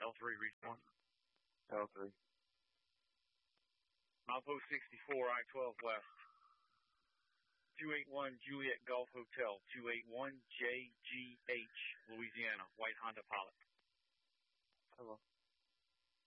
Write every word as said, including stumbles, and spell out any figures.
L three, reach one. L three. Milepost sixty-four, I twelve west. two eight one Juliet Golf Hotel, two eight one J G H, Louisiana, white Honda Pilot. Hello.